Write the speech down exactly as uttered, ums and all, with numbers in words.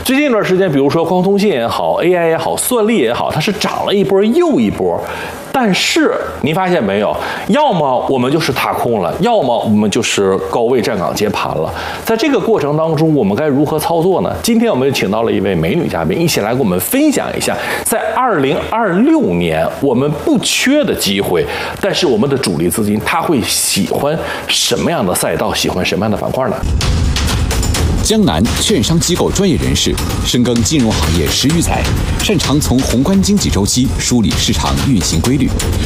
最近一段时间，比如说光通信也好 ，A I 也好，算力也好，它是涨了一波又一波。但是您发现没有，要么我们就是踏空了，要么我们就是高位站岗接盘了。在这个过程当中，我们该如何操作呢？今天我们就请到了一位美女嘉宾，一起来给我们分享一下，在二零二六年我们不缺的机会，但是我们的主力资金他会喜欢什么样的赛道，喜欢什么样的板块呢？ 江南券商机构专业人士，深耕金融行业十余载，擅长从宏观经济周期梳理市场运行规律，